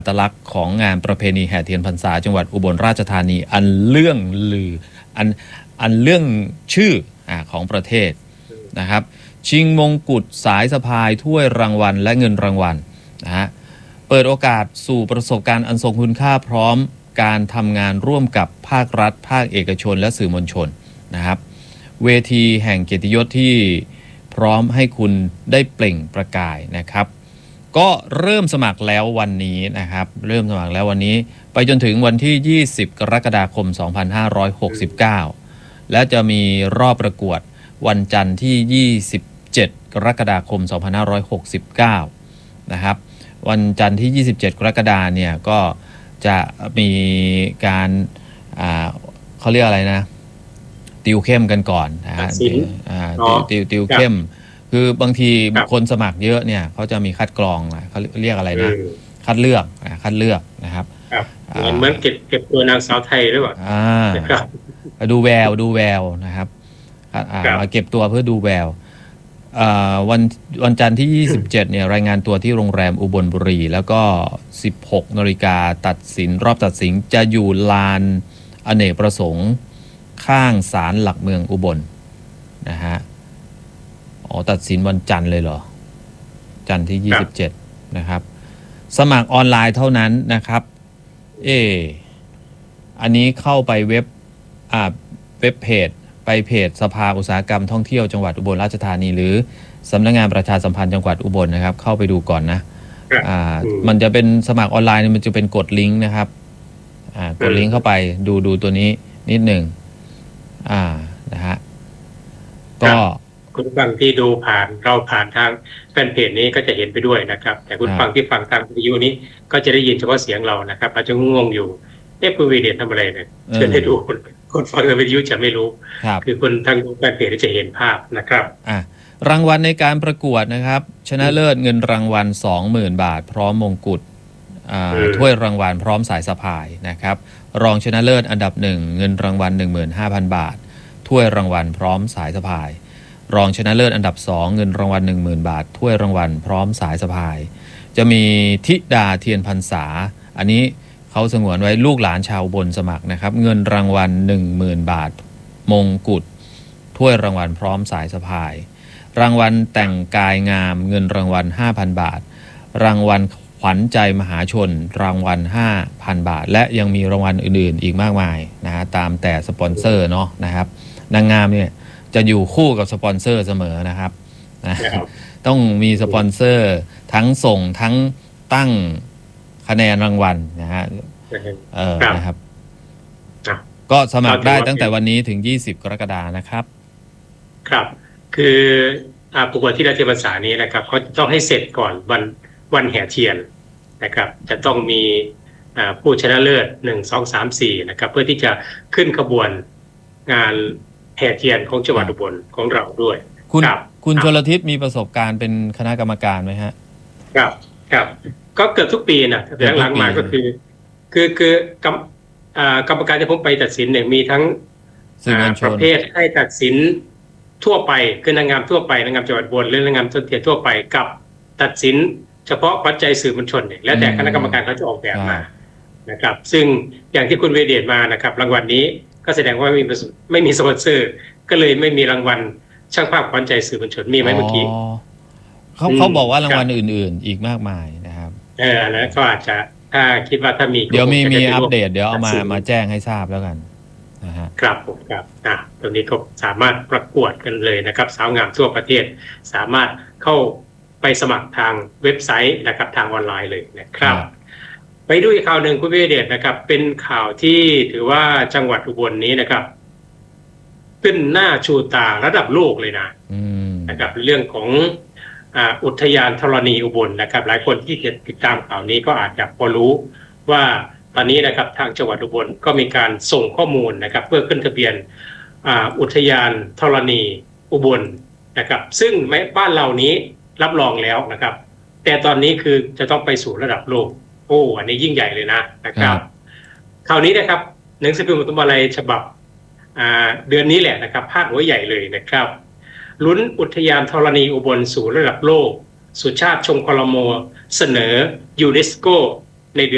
อัตลักษณ์ของงานประเพณีแห่เทียนพรรษาจังหวัดอุบลราชธานีอันเรื่องลืออันเรื่องชื่อของประเทศนะครับชิงมงกุฎสายสะพายถ้วยรางวัลและเงินรางวัลนะฮะเปิดโอกาสสู่ประสบการณ์อันทรงคุณค่าพร้อมการทำงานร่วมกับภาครัฐภาคเอกชนและสื่อมวลชนนะครับเวทีแห่งเกียรติยศที่พร้อมให้คุณได้เปล่งประกายนะครับก็เริ่มสมัครแล้ววันนี้นะครับเริ่มสมัครแล้ววันนี้ไปจนถึงวันที่20กรกฎาคม2569และจะมีรอบประกวดวันจันทร์ที่27กรกฎาคม2569นะครับวันจันทร์ที่27กรกฎาคมเนี่ยก็จะมีการเขาเรียกอะไรนะติวเข้มกันก่อนนะฮะติวเข้มคือบางทีคนสมัครเยอะเนี่ยเขาจะมีคัดกรองเขาเรียกอะไรนะคัดเลือกนะครับเหมือนเก็บตัวนางสาวไทยหรือเปล่าดูแววนะครับมาเก็บตัวเพื่อดูแวววันจันทร์ที่27เนี่ยรายงานตัวที่โรงแรมอุบลบุรีแล้วก็ 16 นาฬิกาตัดสินรอบตัดสินจะอยู่ลานอเนกประสงค์ข้างศาลหลักเมืองอุบลนะฮะตัดสินวันจันทร์เลยเหรอจันทร์ที่27นะครับสมัครออนไลน์เท่านั้นนะครับอันนี้เข้าไปเว็บเพจไปเพจสภาอุตสาหกรรมท่องเที่ยวจังหวัดอุบลราชธานีหรือสำนักงานประชาสัมพันธ์จังหวัดอุบลนะครับเข้าไปดูก่อนนะมันจะเป็นสมัครออนไลน์มันจะเป็นกดลิงก์นะครับกดลิงก์เข้าไปดูตัวนี้นิดหนึ่งนะฮะก็คุณฟังที่ดูผ่านทางแฟนเพจนี้ก็จะเห็นไปด้วยนะครับแต่คุณฟังที่ฟังทางวิทยุนี้ก็จะได้ยินเฉพาะเสียงเรานะครับอาจจะงงอยู่คุณวีเดชทำอะไรเนี่ยเชิญให้ดูคนฟังทางวิทยุจะไม่รู้คือคนทางแฟนเพจจะเห็นภาพนะครับรางวัลในการประกวดนะครับชนะเลิศเงินรางวัล 20,000 บาทพร้อมมงกุฎถ้วยรางวัลพร้อมสายสะพายนะครับรองชนะเลิศอันดับ1เงินรางวัล 15,000 บาทถ้วยรางวัลพร้อมสายสะพายรองชนะเลิศอันดับ2เงินรางวัล 10,000 บาทถ้วยรางวัลพร้อมสายสะพายจะมีธิดาเทียนพรรษาอันนี้เขาสงวนไว้ลูกหลานชาวบนสมัครนะครับเงินรางวัล 10,000 บาทมงกุฎถ้วยรางวัลพร้อมสายสะพายรางวัลแต่งกายงามเงินรางวัล 5,000 บาทรางวัลขวัญใจมหาชนรางวัล 5,000 บาทและยังมีรางวัลอื่นๆอีกมากมายนะฮะตามแต่สปอนเซอร์เนาะนะครับนางงามเนี่ยจะอยู่คู่กับสปอนเซอร์เสมอนะครับต้องมีสปอนเซอร์ทั้งส่งทั้งตั้งคะแนนรางวัลนะฮะนะครับก็สมัครได้ตั้งแต่วันนี้ถึง20กรกฎาคมนะครับครับคือประกวดที่ราชบัณฑิตนี้นะครับเขาต้องให้เสร็จก่อนวันแห่เทียนนะครับจะต้องมีผู้ชนะเลิศ1 2 3 4นะครับเพื่อที่จะขึ้นขบวนงานแห่เทียนของจังหวัดอุบลของเราด้วยคุณชลทิศมีประสบการณ์เป็นคณะกรรมการไหมฮะครับก็เกือบทุกปีนะหลังๆมาก็คือกรรมการที่ผมไปตัดสินเนี่ยมีทั้งประเภทให้ตัดสินทั่วไปคือนางงามทั่วไปนางงามจังหวัดอุบลหรือนางงามต้นเทียนทั่วไปกับตัดสินเฉพาะปัจจัยสื่อมวลชนเนี่ยแล้วแต่คณะกรรมการเขาจะออกแบบมานะครับซึ่งอย่างที่คุณเวเดชมานะครับรางวัลนี้ก็แสดงว่าไม่มีสปอนเซอร์ก็เลยไม่มีรางวัลช่างภาพขวัญใจสื่อมวลชนมีไหมเมื่อกี้เขาบอกว่ารางวัลอื่นๆอีกมากมายนะครับแล้วก็อาจจะถ้าคิดว่าถ้ามีเดี๋ยวมีอัปเดตเดี๋ยวเอามาแจ้งให้ทราบแล้วกันนะฮะครับผมครับตรงนี้ก็สามารถประกวดกันเลยนะครับสาวงามทั่วประเทศสามารถเข้าไปสมัครทางเว็บไซต์นะครับทางออนไลน์เลยนะครับไปดูอีกข่าวหนึ่งคุณวิเดชนะครับเป็นข่าวที่ถือว่าจังหวัดอุบลนี้นะครับขึ้นหน้าชูตาระดับโลกเลยนะครับเรื่องของอุทยานธรณีอุบลนะครับหลายคนที่ติดตามข่าวนี้ก็อาจจะพอรู้ว่าตอนนี้นะครับทางจังหวัดอุบลก็มีการส่งข้อมูลนะครับเพื่อขึ้นทะเบียนอุทยานธรณีอุบลนะครับซึ่งบ้านเรานี้รับรองแล้วนะครับแต่ตอนนี้คือจะต้องไปสู่ระดับโลกอันนี้ยิ่งใหญ่เลยนะครับคราวนี้นะครับหนังสือพิมพ์ปฐมวาระฉบับเดือนนี้แหละนะครับพาดหัวใหญ่เลยนะครับลุ้นอุทยานธรณีอุบลสู่ระดับโลกสุชาติชมกลมเสนอยูเนสโก